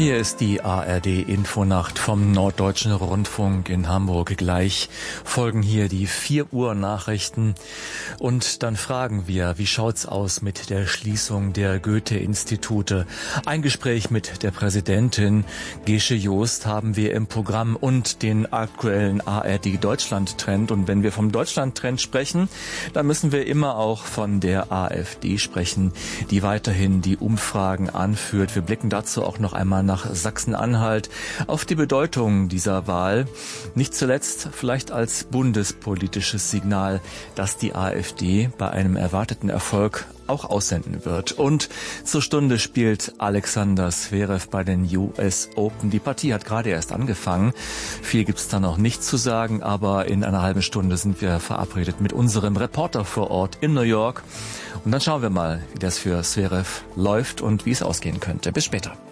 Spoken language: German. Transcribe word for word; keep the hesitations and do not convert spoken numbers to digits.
Hier ist die A R D-Infonacht vom Norddeutschen Rundfunk in Hamburg. Gleich folgen hier die vier Uhr Nachrichten. Und dann fragen wir, wie schaut's aus mit der Schließung der Goethe-Institute? Ein Gespräch mit der Präsidentin Gesche Joost haben wir im Programm und den aktuellen A R D-Deutschland-Trend. Und wenn wir vom Deutschland-Trend sprechen, dann müssen wir immer auch von der AfD sprechen, die weiterhin die Umfragen anführt. Wir blicken dazu auch noch einmal nach Sachsen-Anhalt auf die Bedeutung dieser Wahl. Nicht zuletzt vielleicht als bundespolitisches Signal, dass die AfD bei einem erwarteten Erfolg auch aussenden wird. Und zur Stunde spielt Alexander Zverev bei den U S Open. Die Partie hat gerade erst angefangen. Viel gibt's da noch nicht zu sagen, aber in einer halben Stunde sind wir verabredet mit unserem Reporter vor Ort in New York. Und dann schauen wir mal, wie das für Zverev läuft und wie es ausgehen könnte. Bis später.